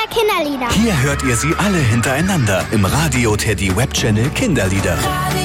Kinderlieder. Hier hört ihr sie alle hintereinander im Radio Teddy Web Channel Kinderlieder. Radio